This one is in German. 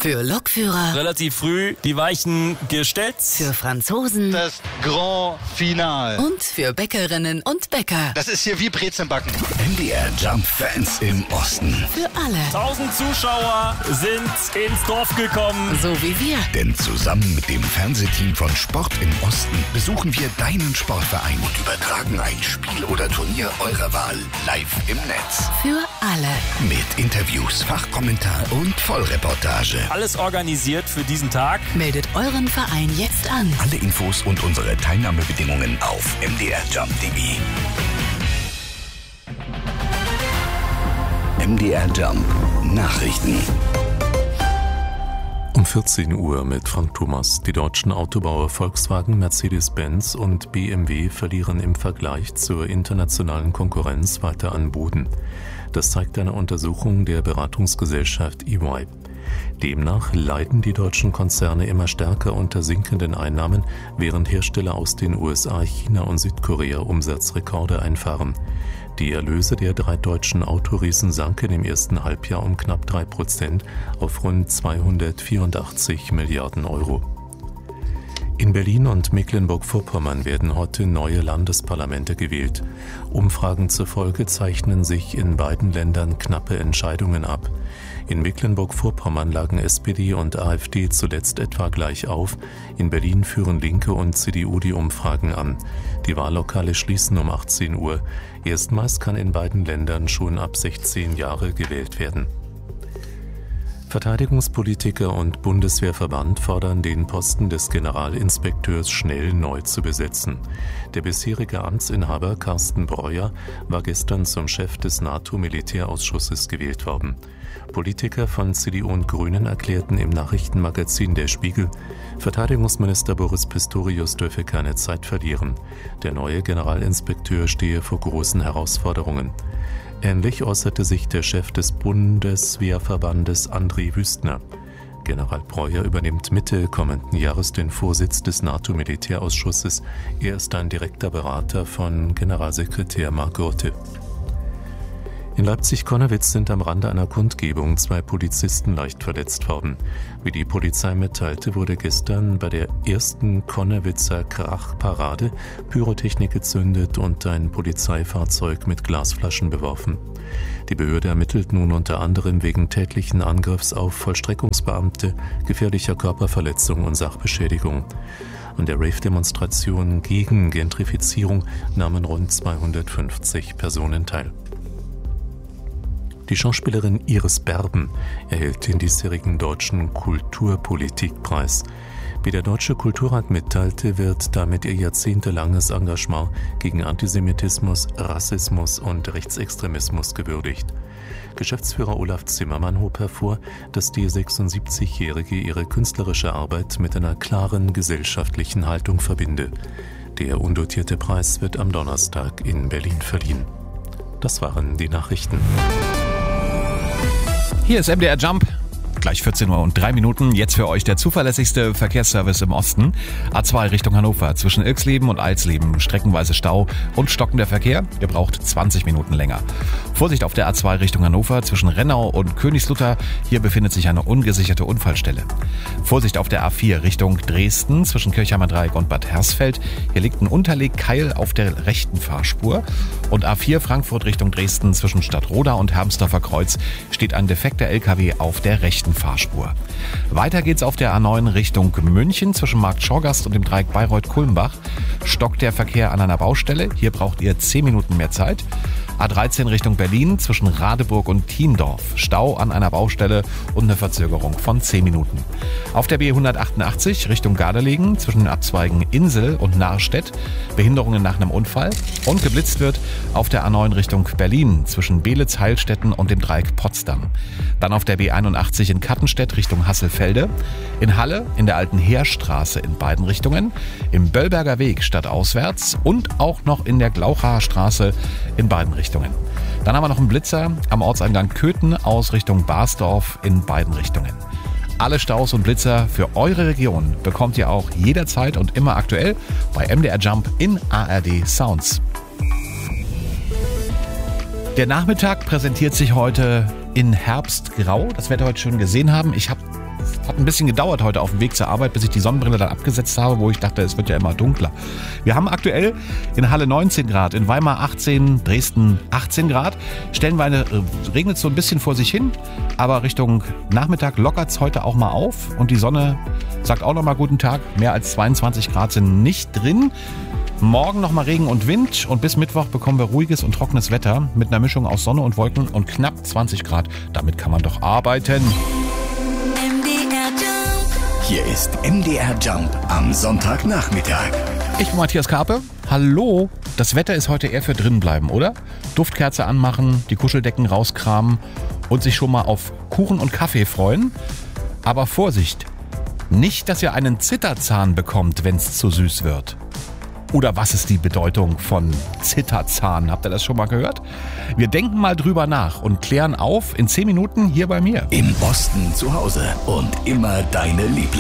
Für Lokführer. Relativ früh die Weichen gestellt. Für Franzosen. Das Grand Finale. Und für Bäckerinnen und Bäcker. Das ist hier wie Brezelbacken. MDR Jump Fans im Osten. Für alle. 1000 Zuschauer sind ins Dorf gekommen. So wie wir. Denn zusammen mit dem Fernsehteam von Sport im Osten besuchen wir deinen Sportverein und übertragen ein Spiel oder Turnier eurer Wahl live im Netz. Für alle. Mit Interviews, Fachkommentar und Vollreportage. Alles organisiert für diesen Tag. Meldet euren Verein jetzt an. Alle Infos und unsere Teilnahmebedingungen auf mdrjump.de. MDR Jump Nachrichten. Um 14 Uhr mit Frank Thomas. Die deutschen Autobauer Volkswagen, Mercedes-Benz und BMW verlieren im Vergleich zur internationalen Konkurrenz weiter an Boden. Das zeigt eine Untersuchung der Beratungsgesellschaft EY. Demnach leiden die deutschen Konzerne immer stärker unter sinkenden Einnahmen, während Hersteller aus den USA, China und Südkorea Umsatzrekorde einfahren. Die Erlöse der 3 deutschen Autoriesen sanken im ersten Halbjahr um knapp 3% auf rund 284 Milliarden Euro. In Berlin und Mecklenburg-Vorpommern werden heute neue Landesparlamente gewählt. Umfragen zufolge zeichnen sich in beiden Ländern knappe Entscheidungen ab. In Mecklenburg-Vorpommern lagen SPD und AfD zuletzt etwa gleich auf. In Berlin führen Linke und CDU die Umfragen an. Die Wahllokale schließen um 18 Uhr. Erstmals kann in beiden Ländern schon ab 16 Jahre gewählt werden. Verteidigungspolitiker und Bundeswehrverband fordern, den Posten des Generalinspekteurs schnell neu zu besetzen. Der bisherige Amtsinhaber Carsten Breuer war gestern zum Chef des NATO-Militärausschusses gewählt worden. Politiker von CDU und Grünen erklärten im Nachrichtenmagazin Der Spiegel, Verteidigungsminister Boris Pistorius dürfe keine Zeit verlieren. Der neue Generalinspekteur stehe vor großen Herausforderungen. Ähnlich äußerte sich der Chef des Bundeswehrverbandes André Wüstner. General Breuer übernimmt Mitte kommenden Jahres den Vorsitz des NATO-Militärausschusses. Er ist ein direkter Berater von Generalsekretär Mark Rutte. In Leipzig-Connewitz sind am Rande einer Kundgebung 2 Polizisten leicht verletzt worden. Wie die Polizei mitteilte, wurde gestern bei der ersten Connewitzer Krachparade Pyrotechnik gezündet und ein Polizeifahrzeug mit Glasflaschen beworfen. Die Behörde ermittelt nun unter anderem wegen tätlichen Angriffs auf Vollstreckungsbeamte, gefährlicher Körperverletzung und Sachbeschädigung. An der Rave-Demonstration gegen Gentrifizierung nahmen rund 250 Personen teil. Die Schauspielerin Iris Berben erhält den diesjährigen Deutschen Kulturpolitikpreis. Wie der Deutsche Kulturrat mitteilte, wird damit ihr jahrzehntelanges Engagement gegen Antisemitismus, Rassismus und Rechtsextremismus gewürdigt. Geschäftsführer Olaf Zimmermann hob hervor, dass die 76-Jährige ihre künstlerische Arbeit mit einer klaren gesellschaftlichen Haltung verbinde. Der undotierte Preis wird am Donnerstag in Berlin verliehen. Das waren die Nachrichten. Hier ist MDR Jump. Gleich 14 Uhr und 3 Minuten. Jetzt für euch der zuverlässigste Verkehrsservice im Osten. A2 Richtung Hannover. Zwischen Ilksleben und Alsleben streckenweise Stau und stockender Verkehr. Ihr braucht 20 Minuten länger. Vorsicht auf der A2 Richtung Hannover. Zwischen Rennau und Königslutter. Hier befindet sich eine ungesicherte Unfallstelle. Vorsicht auf der A4 Richtung Dresden. Zwischen Kirchheimer Dreieck und Bad Hersfeld. Hier liegt ein Unterlegkeil auf der rechten Fahrspur. Und A4 Frankfurt Richtung Dresden. Zwischen Stadtroda und Hermsdorfer Kreuz steht ein defekter LKW auf der rechten Fahrspur. Weiter geht's auf der A9 Richtung München zwischen Markt Schorgast und dem Dreieck Bayreuth-Kulmbach. Stockt der Verkehr an einer Baustelle. Hier braucht ihr 10 Minuten mehr Zeit. A13 Richtung Berlin zwischen Radeburg und Thiendorf. Stau an einer Baustelle und eine Verzögerung von 10 Minuten. Auf der B188 Richtung Gardelegen zwischen den Abzweigen Insel und Narstedt. Behinderungen nach einem Unfall. Und geblitzt wird auf der A9 Richtung Berlin zwischen Belitz-Heilstätten und dem Dreieck Potsdam. Dann auf der B81 in Kattenstedt Richtung Hasselfelde. In Halle in der alten Heerstraße in beiden Richtungen. Im Böllberger Weg stadtauswärts und auch noch in der Glauchaer Straße in beiden Richtungen. Dann haben wir noch einen Blitzer am Ortseingang Köthen aus Richtung Basdorf in beiden Richtungen. Alle Staus und Blitzer für eure Region bekommt ihr auch jederzeit und immer aktuell bei MDR Jump in ARD Sounds. Der Nachmittag präsentiert sich heute in Herbstgrau. Das werdet ihr heute schon gesehen haben. Ich habe Hat ein bisschen gedauert heute auf dem Weg zur Arbeit, bis ich die Sonnenbrille dann abgesetzt habe, wo ich dachte, es wird ja immer dunkler. Wir haben aktuell in Halle 19 Grad, in Weimar 18, Dresden 18 Grad. Stellenweise regnet es so ein bisschen vor sich hin, aber Richtung Nachmittag lockert es heute auch mal auf und die Sonne sagt auch nochmal guten Tag. Mehr als 22 Grad sind nicht drin. Morgen nochmal Regen und Wind und bis Mittwoch bekommen wir ruhiges und trockenes Wetter mit einer Mischung aus Sonne und Wolken und knapp 20 Grad. Damit kann man doch arbeiten. Hier ist MDR Jump am Sonntagnachmittag. Ich bin Matthias Karpe. Hallo. Das Wetter ist heute eher für drinnen bleiben, oder? Duftkerze anmachen, die Kuscheldecken rauskramen und sich schon mal auf Kuchen und Kaffee freuen. Aber Vorsicht, nicht, dass ihr einen Zitterzahn bekommt, wenn es zu süß wird. Oder was ist die Bedeutung von Zitterzahn? Habt ihr das schon mal gehört? Wir denken mal drüber nach und klären auf in 10 Minuten hier bei mir. Im Osten zu Hause und immer deine Lieblings.